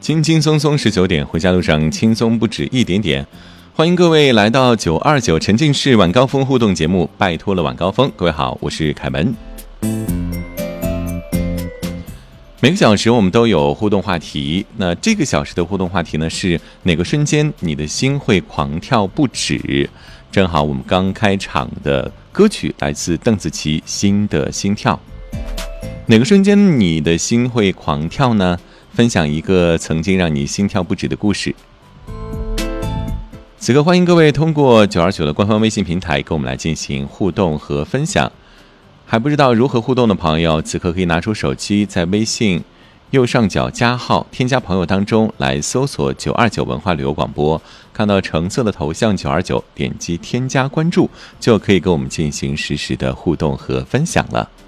轻轻松松19点，回家路上轻松不止一点点。欢迎各位来到929沉浸式晚高峰互动节目，拜托了晚高峰。各位好，我是凯文。每个小时我们都有互动话题，那这个小时的互动话题呢是哪个瞬间你的心会狂跳不止？正好我们刚开场的歌曲来自邓紫棋《新的心跳》。哪个瞬间你的心会狂跳呢？分享一个曾经让你心跳不止的故事。此刻欢迎各位通过929的官方微信平台跟我们来进行互动和分享。还不知道如何互动的朋友，此刻可以拿出手机，在微信右上角加号添加朋友当中来搜索929文化旅游广播，看到橙色的头像929，点击添加关注，就可以跟我们进行实时的互动和分享了。